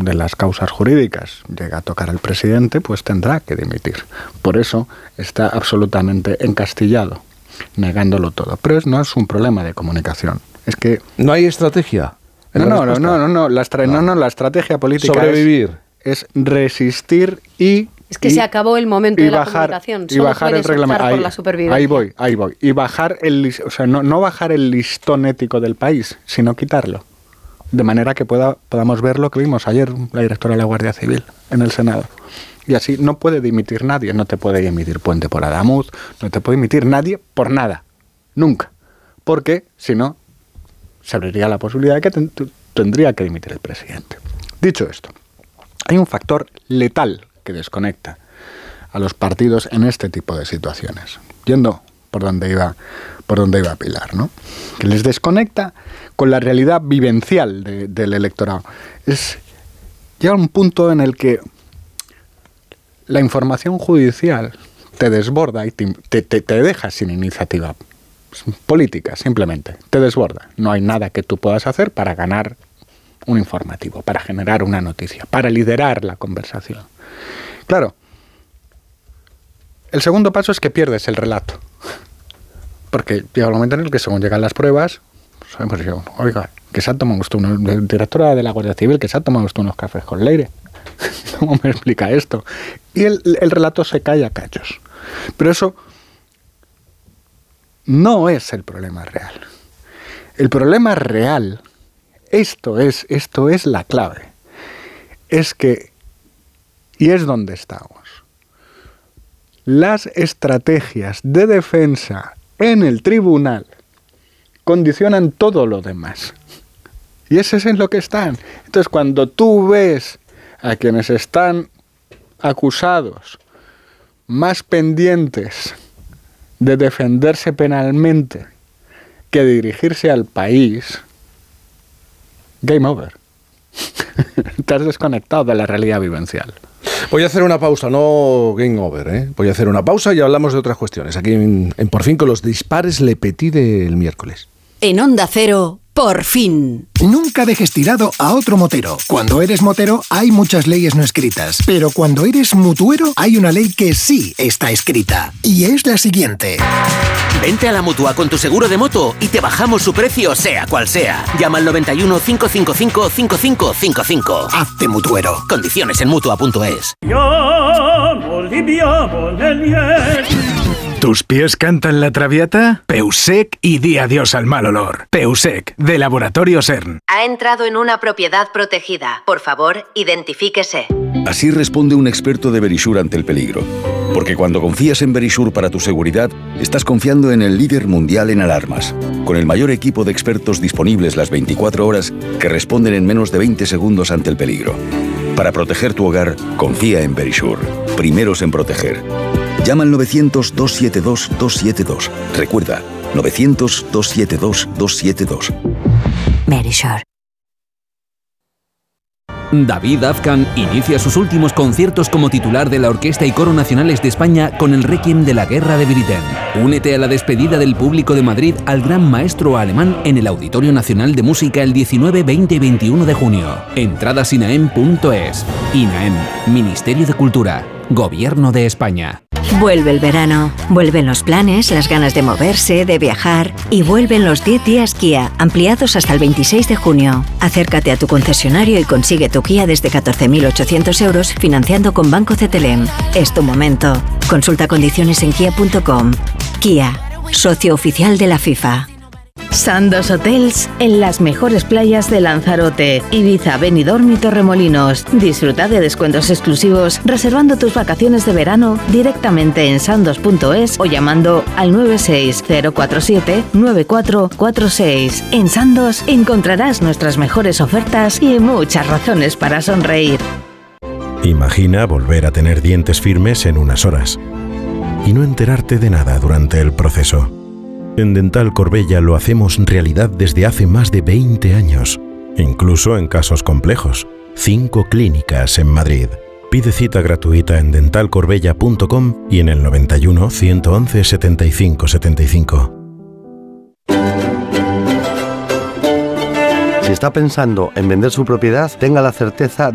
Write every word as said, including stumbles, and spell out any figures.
de las causas jurídicas llega a tocar al presidente, pues tendrá que dimitir. Por eso está absolutamente encastillado, negándolo todo. Pero es, no es un problema de comunicación. Es que no hay estrategia. No, no, no, no, no, la estra- no, no, la estrategia política sobrevivir es, es resistir y Es que y, se acabó el momento de la bajar, comunicación. y Solo bajar el puedes reglamento. optar Ahí, por la supervivencia. ahí voy, ahí voy. Y bajar el, lis- o sea, no, no bajar el listón ético del país, sino quitarlo. De manera que pueda, podamos ver lo que vimos ayer la directora de la Guardia Civil en el Senado. Y así no puede dimitir nadie. No te puede dimitir Puente por Adamuz, no te puede dimitir nadie por nada. Nunca. Porque, si no, se abriría la posibilidad de que ten- tendría que dimitir el presidente. Dicho esto, hay un factor letal que desconecta a los partidos en este tipo de situaciones. Yendo por donde iba, por donde iba Pilar, ¿no? Que les desconecta con la realidad vivencial de, del electorado. Es llega un punto en el que la información judicial te desborda y te, te, te, te deja sin iniciativa política, simplemente. Te desborda. No hay nada que tú puedas hacer para ganar un informativo, para generar una noticia, para liderar la conversación. Claro, el segundo paso es que pierdes el relato. Porque llega el momento en el que según llegan las pruebas, pues yo, oiga, que se ha tomado usted, una directora de la Guardia Civil, que se ha tomado usted unos cafés con Leire. ¿Cómo me explica esto? Y el, el relato se cae a cachos. Pero eso no es el problema real. El problema real, esto es, esto es la clave, es que, y es donde estamos, las estrategias de defensa en el tribunal condicionan todo lo demás. Y ese es en lo que están. Entonces, cuando tú ves a quienes están acusados más pendientes de defenderse penalmente que de dirigirse al país, game over. Te has desconectado de la realidad vivencial. Voy a hacer una pausa, no game over, ¿eh? Voy a hacer una pausa y hablamos de otras cuestiones. Aquí en, en Por Fin con los dispares Le Petit del miércoles. En Onda Cero, Por Fin. Nunca dejes tirado a otro motero. Cuando eres motero hay muchas leyes no escritas, pero cuando eres mutuero hay una ley que sí está escrita. Y es la siguiente. Vente a la Mutua con tu seguro de moto y te bajamos su precio sea cual sea. Llama al noventa y uno, cinco cinco cinco, cinco cinco cinco cinco. Hazte mutuero. Condiciones en mutua punto es. ¿Tus pies cantan la traviata? Peusec y di adiós al mal olor. Peusec, de Laboratorio CERN. Ha entrado en una propiedad protegida. Por favor, identifíquese. Así responde un experto de Verisure ante el peligro. Porque cuando confías en Verisure para tu seguridad, estás confiando en el líder mundial en alarmas. Con el mayor equipo de expertos disponibles las veinticuatro horas que responden en menos de veinte segundos ante el peligro. Para proteger tu hogar, confía en Verisure. Primeros en proteger. Llama al novecientos, dos siete dos, dos siete dos. Recuerda, novecientos, dos siete dos, dos siete dos. Verisure. David Azcan inicia sus últimos conciertos como titular de la Orquesta y Coro Nacionales de España con el Requiem de la Guerra de Britain. Únete a la despedida del público de Madrid al gran maestro alemán en el Auditorio Nacional de Música el diecinueve, veinte y veintiuno de junio. Entradas inaem punto es. INAEM, Ministerio de Cultura, Gobierno de España. Vuelve el verano, vuelven los planes, las ganas de moverse, de viajar y vuelven los diez días Kia, ampliados hasta el veintiséis de junio. Acércate a tu concesionario y consigue tu Kia desde catorce mil ochocientos euros financiando con Banco Cetelem. Es tu momento. Consulta condiciones en kia punto com. Kia, socio oficial de la FIFA. Sandos Hotels en las mejores playas de Lanzarote, Ibiza, Benidorm y Torremolinos. Disfruta de descuentos exclusivos reservando tus vacaciones de verano directamente en sandos punto es o llamando al nueve seis cero cuatro siete nueve cuatro cuatro seis. En Sandos encontrarás nuestras mejores ofertas y muchas razones para sonreír. Imagina volver a tener dientes firmes en unas horas y no enterarte de nada durante el proceso. En Dental Corbella lo hacemos realidad desde hace más de veinte años, incluso en casos complejos. Cinco clínicas en Madrid. Pide cita gratuita en dental corbella punto com y en el noventa y uno, ciento once, setenta y cinco setenta y cinco. Si está pensando en vender su propiedad, tenga la certeza